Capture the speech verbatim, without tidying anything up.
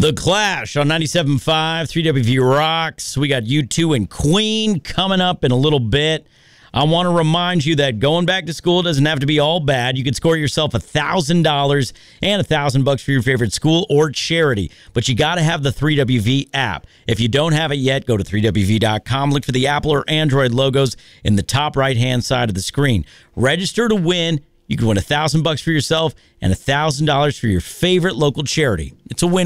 The Clash on ninety-seven point five, three W V Rocks. We got U two and Queen coming up in a little bit. I want to remind you that going back to school doesn't have to be all bad. You can score yourself one thousand dollars and one thousand bucks for your favorite school or charity. But you got to have the three W V app. If you don't have it yet, go to three W V dot com. Look for the Apple or Android logos in the top right-hand side of the screen. Register to win. You can win one thousand bucks for yourself and one thousand dollars for your favorite local charity. It's a win.